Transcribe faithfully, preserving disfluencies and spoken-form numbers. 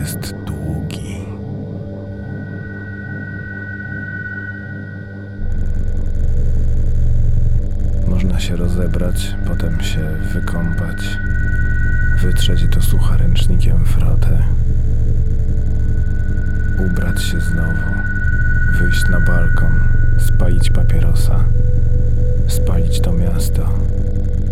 jest długi. Można się rozebrać, potem się wykąpać, wytrzeć do sucha ręcznikiem frotę, ubrać się znowu, wyjść na balkon, spalić papierosa, spalić to miasto